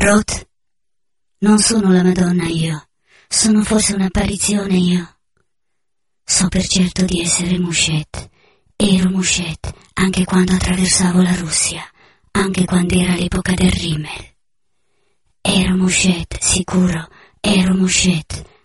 Roth, non sono la Madonna io, sono forse un'apparizione io. So per certo di essere Mouchet. Ero Mouchet anche quando attraversavo la Russia, anche quando era l'epoca del Rimmel. Ero Mouchet, sicuro, ero Mouchet,